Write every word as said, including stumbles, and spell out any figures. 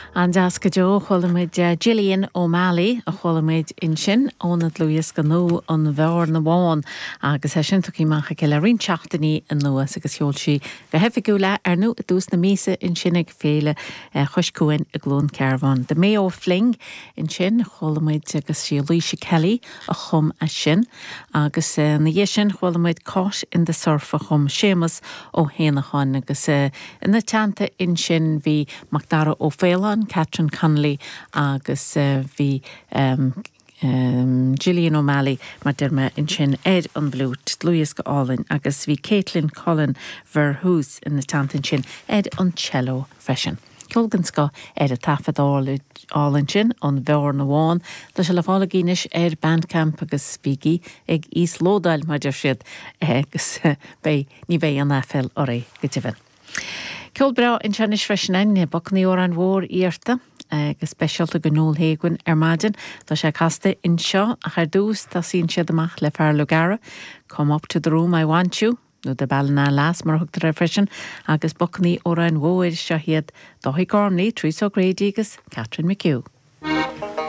An das go jo cholamid uh, Gillian O'Malley a cholamid in sin ónad Louis go nó an bhar na bháin agus he sin tuí mancha ce le rinseachtaí an nuas agus heol si go hefiú le ar nó a dús na mísa in sinnig féle uh, chuiscúin a glón cearhán. De mé ó fling in sin cholamid agus si Lucia Kelly a chum a sin agus uh, na dhé sin cholamid cát in de surfa chum sémas ó héanachan agus uh, in na teanta in sin bhí Macdara ó Félan, Catherine Connolly agus uh, bhí um, um, Gillian O'Malley mar derma in sin Ed an bhlút, Louis go Allin agus bhí Caitlin Cullen Verhoes in na teanta in sin Ed an cello freisin. Kilgans go er a tafad all sin an bhar na bháin, Tá se le fála gínis er Bandcamp agus bígi ag East Lowdale maidir siad agus bei ní bheith an afel oré gotifin. Ceol bra in seanis freisin ne bocnaí ó an mhór íarta agus speisialta go nóil héaghain ar maidin, Tá sé casta in seo a chuir dús tá sín siad amach le fear Lugara. Come up to the room I want you. No de ballna las mar hugtar freisin agus bocnaí ó an mhóir seo hiad dóigh gormlí trí so gréidí agus Catherine McHugh.